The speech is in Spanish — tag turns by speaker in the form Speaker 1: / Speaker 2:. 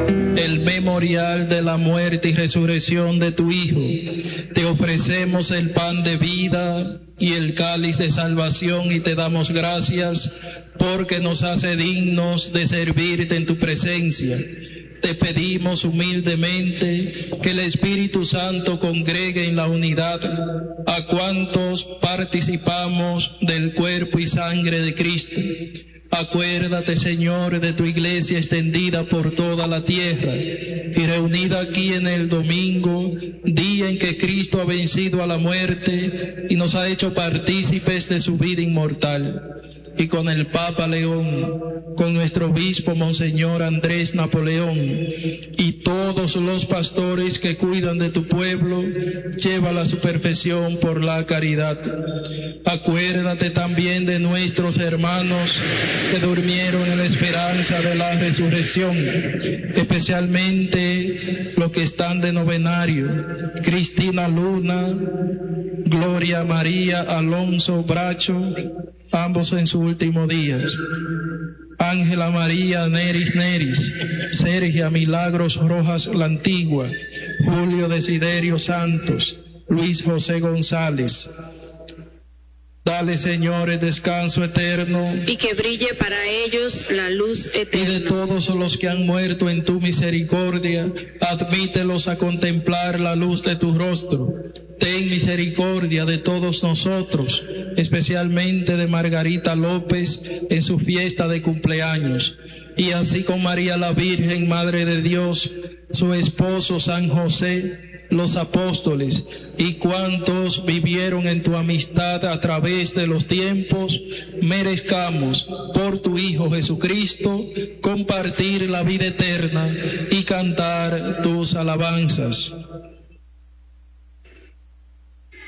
Speaker 1: el memorial de la muerte y resurrección de tu Hijo, te ofrecemos el pan de vida y el cáliz de salvación y te damos gracias porque nos hace dignos de servirte en tu presencia. Te pedimos humildemente que el Espíritu Santo congregue en la unidad a cuantos participamos del cuerpo y sangre de Cristo. Acuérdate, Señor, de tu iglesia extendida por toda la tierra y reunida aquí en el domingo, día en que Cristo ha vencido a la muerte y nos ha hecho partícipes de su vida inmortal. Y con el Papa León, con nuestro obispo Monseñor Andrés Napoleón y todos los pastores que cuidan de tu pueblo, llévala a su perfección por la caridad. Acuérdate también de nuestros hermanos que durmieron en la esperanza de la resurrección, especialmente los que están de novenario: Cristina Luna, Gloria María Alonso Bracho, ambos en sus últimos días; Ángela María Neris, Sergia Milagros Rojas La Antigua, Julio Desiderio Santos, Luis José González. Dale, Señor, el descanso eterno
Speaker 2: y que brille para ellos la luz eterna.
Speaker 1: Y de todos los que han muerto en tu misericordia, admítelos a contemplar la luz de tu rostro. Ten misericordia de todos nosotros, especialmente de Margarita López en su fiesta de cumpleaños, y así con María la Virgen, Madre de Dios, su esposo San José, los apóstoles y cuantos vivieron en tu amistad a través de los tiempos, merezcamos por tu Hijo Jesucristo compartir la vida eterna y cantar tus alabanzas.